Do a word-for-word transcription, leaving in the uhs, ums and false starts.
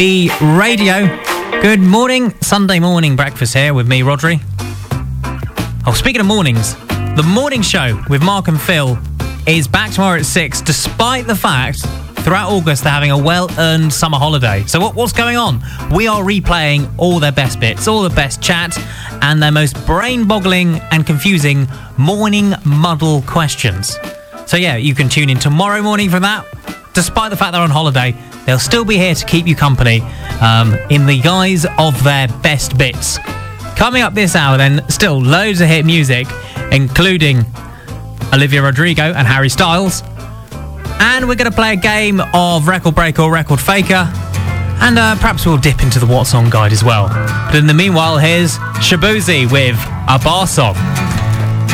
The radio. Good morning, Sunday morning breakfast here with me, Rodri. Oh, speaking of mornings, the morning show with Mark and Phil is back tomorrow at six, despite the fact throughout August they're having a well-earned summer holiday. So what, what's going on? We are replaying all their best bits, all the best chat, and their most brain-boggling and confusing morning muddle questions. So yeah, you can tune in tomorrow morning for that. Despite the fact they're on holiday, they'll still be here to keep you company um, in the guise of their best bits. Coming up this hour then, still loads of hit music, including Olivia Rodrigo and Harry Styles. And we're going to play a game of Record Breaker or Record Faker. And uh, perhaps we'll dip into the What Song Guide as well. But in the meanwhile, here's Shaboozey with A Bar Song.